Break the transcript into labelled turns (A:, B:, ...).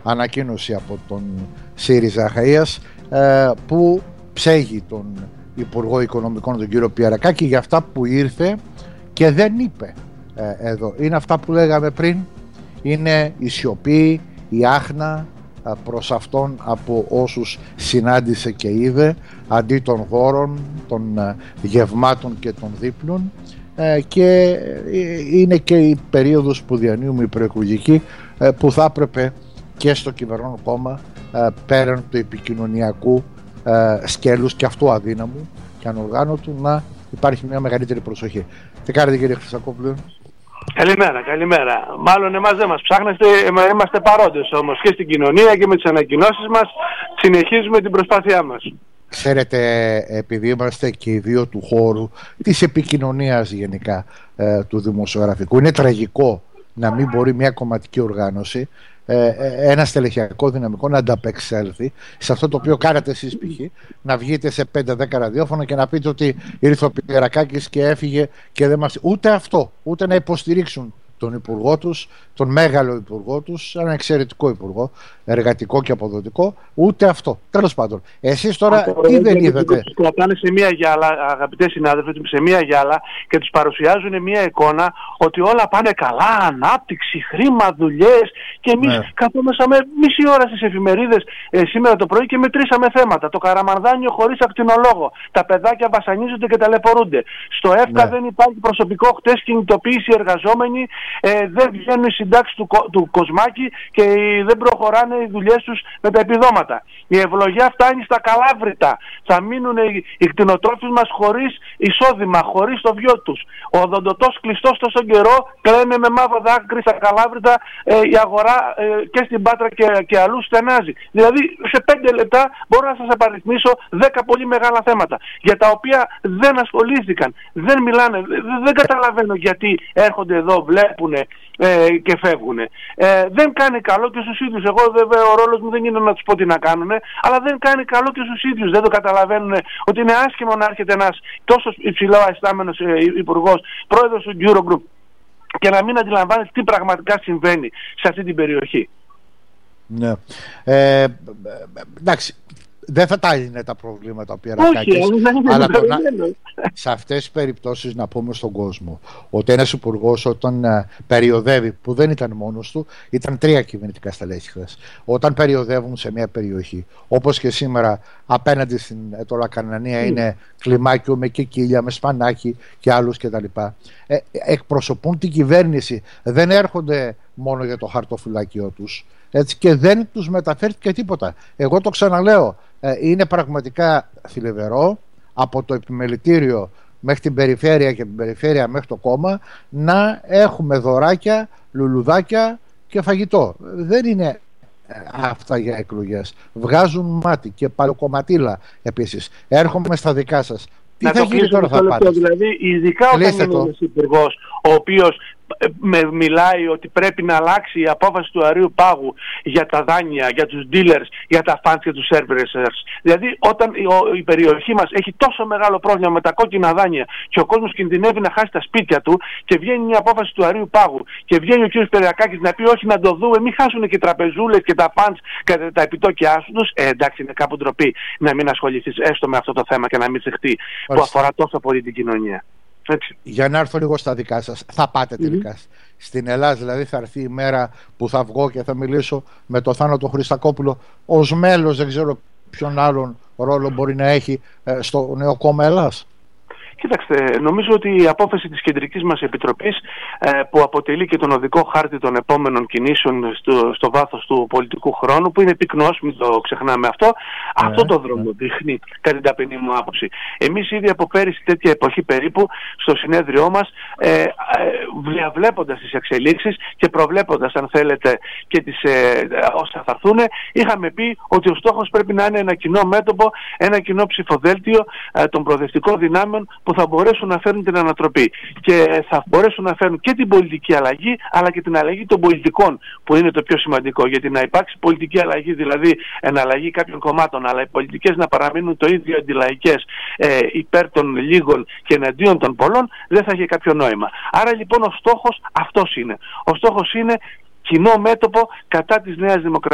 A: ανακοίνωση από τον ΣΥΡΙΖΑ Αχαΐας που ψέγει τον Υπουργό Οικονομικών, τον κύριο Πιερακάκη, για αυτά που ήρθε και δεν είπε εδώ. Είναι αυτά που λέγαμε πριν, είναι η σιωπή, η άχνα προς αυτόν από όσους συνάντησε και είδε, αντί των δώρων, των γευμάτων και των δείπνων, και είναι και η περίοδος που διανύουμε, η προεκλογική, που θα έπρεπε και στο κυβερνών κόμμα, πέραν του επικοινωνιακού σκέλους και αυτού αδύναμου και ανοργάνωτου, να υπάρχει μια μεγαλύτερη προσοχή. Τι κάνετε, κύριε Χρυσακόπουλο?
B: Καλημέρα. Μάλλον εμάς δεν μας ψάχνεστε, είμαστε παρόντες όμως και στην κοινωνία και με τις ανακοινώσεις μας συνεχίζουμε την προσπάθειά μας.
A: Ξέρετε, επειδή είμαστε και οι δύο του χώρου της επικοινωνίας γενικά, του δημοσιογραφικού, είναι τραγικό να μην μπορεί μια κομματική οργάνωση, ένα στελεχειακό δυναμικό, να ανταπεξέλθει σε αυτό το οποίο κάνατε εσείς π.χ. να βγείτε σε 5-10 ραδιόφωνα και να πείτε ότι ήρθε ο Πιερακάκης και έφυγε και δεν μας... Ούτε αυτό, ούτε να υποστηρίξουν τον υπουργό τους, τον μέγαλο υπουργό τους, έναν εξαιρετικό υπουργό, εργατικό και αποδοτικό, ούτε αυτό. Τέλος πάντων, εσείς τώρα τι δεν είδατε?
B: Τους κρατάνε σε μία γυάλα, αγαπητέ συνάδελφοι, σε μία γυάλα και τους παρουσιάζουν μία εικόνα ότι όλα πάνε καλά, ανάπτυξη, χρήμα, δουλειές, και εμείς καθόμασαμε μισή ώρα στις εφημερίδες σήμερα το πρωί και μετρήσαμε θέματα. Το Καραμανδάνιο χωρίς ακτινολόγο, τα παιδάκια βασανίζονται και ταλαιπωρούνται. Στο ΕΦΚΑ δεν υπάρχει προσωπικό, χτες κινητοποίηση εργαζόμενοι, δεν βγαίνουν οι συντάξεις του Κοσμάκη και δεν προχωράνε οι δουλειές τους με τα επιδόματα. Η ευλογία φτάνει στα Καλάβρητα. Θα μείνουν οι κτηνοτρόφοι μας χωρίς εισόδημα, χωρίς το βιό τους. Ο οδοντοτός κλειστός τόσο καιρό, κλαίνε με μαύρο δάκρυ στα Καλάβρητα, η αγορά και στην Πάτρα και αλλού στενάζει. Δηλαδή σε 5 λεπτά μπορώ να σας απαριθμίσω 10 πολύ μεγάλα θέματα για τα οποία δεν ασχολήθηκαν, δεν μιλάνε, δεν καταλαβαίνω γιατί έρχονται εδώ, βλέπουν και φεύγουν. Δεν κάνει καλό και στους ίδιους. Εγώ βέβαια ο ρόλος μου δεν είναι να τους πω τι να κάνουν, αλλά δεν κάνει καλό και στους ίδιους. Δεν το καταλαβαίνουν ότι είναι άσχημο να έρχεται ένας τόσο υψηλό αισθάμενος υπουργός, πρόεδρος του Eurogroup, και να μην αντιλαμβάνεται τι πραγματικά συμβαίνει σε αυτή την περιοχή. Ναι.
A: Εντάξει, δεν θα τα λύνε τα προβλήματα ο Πιερακάκης, αλλά σε αυτές τις περιπτώσεις να πούμε στον κόσμο ότι ένας υπουργός όταν περιοδεύει, που δεν ήταν μόνος του, ήταν 3 κυβερνητικά στελέχη χθες, όταν περιοδεύουν σε μια περιοχή, όπως και σήμερα απέναντι στην Λακανανία είναι κλιμάκιο με κεκίλια, με σπανάκι και άλλους κτλ. Εκπροσωπούν την κυβέρνηση, δεν έρχονται μόνο για το χαρτοφυλάκιο τους, έτσι, και δεν τους μεταφέρει και τίποτα. Εγώ το ξαναλέω, είναι πραγματικά θλιβερό από το επιμελητήριο μέχρι την περιφέρεια και την περιφέρεια μέχρι το κόμμα να έχουμε δωράκια, λουλουδάκια και φαγητό. Δεν είναι αυτά για εκλογές. Βγάζουν μάτι και παλαιοκομματίλα επίσης. Έρχομαι στα δικά σας. Τι θα γίνει τώρα, θα πάτε?
B: Δηλαδή, ειδικά όταν είναι ένας υπουργός ο οποίος μιλάει ότι πρέπει να αλλάξει η απόφαση του Αρείου Πάγου για τα δάνεια, για τους dealers, για τα funds και τους servicers. Δηλαδή όταν η περιοχή μας έχει τόσο μεγάλο πρόβλημα με τα κόκκινα δάνεια και ο κόσμος κινδυνεύει να χάσει τα σπίτια του και βγαίνει μια απόφαση του Αρείου Πάγου και βγαίνει ο κ. Πιερακάκης να πει όχι, να το δούμε, μην χάσουν και οι τραπεζούλες και τα funds και τα επιτόκια τους, εντάξει, είναι κάπου ντροπή να μην ασχοληθείς έστω με αυτό το θέμα και να μην θυχτεί που αφορά τόσο πολύ την κοινωνία. Έτσι.
A: Για να έρθω λίγο στα δικά σας, θα πάτε τελικά στην Ελλάδα? Δηλαδή θα έρθει η μέρα που θα βγω και θα μιλήσω με τον Θάνο Χρυσακόπουλο ως μέλος, δεν ξέρω ποιον άλλον ρόλο μπορεί να έχει στο νέο κόμμα Ελλάς?
B: Κοίταξτε, νομίζω ότι η απόφαση της Κεντρικής μας Επιτροπής, που αποτελεί και τον οδικό χάρτη των επόμενων κινήσεων στο βάθος του πολιτικού χρόνου, που είναι πυκνός, μην το ξεχνάμε αυτό το δρόμο δείχνει, κατά την ταπεινή μου άποψη. Εμείς ήδη από πέρυσι τέτοια εποχή περίπου στο συνέδριό μας, διαβλέποντας τις εξελίξεις και προβλέποντας, αν θέλετε, και όσα θα έρθουν, είχαμε πει ότι ο στόχος πρέπει να είναι ένα κοινό μέτωπο, ένα κοινό ψηφοδέλτιο των προοδευτικών δυνάμεων που θα μπορέσουν να φέρουν την ανατροπή και θα μπορέσουν να φέρουν και την πολιτική αλλαγή αλλά και την αλλαγή των πολιτικών, που είναι το πιο σημαντικό, γιατί να υπάρξει πολιτική αλλαγή, δηλαδή εναλλαγή κάποιων κομμάτων, αλλά οι πολιτικές να παραμείνουν το ίδιο αντιλαϊκές υπέρ των λίγων και εναντίον των πολλών, δεν θα έχει κάποιο νόημα. Άρα λοιπόν ο στόχος αυτός είναι. Ο στόχος είναι κοινό μέτωπο κατά της Νέας Δημοκρατίας.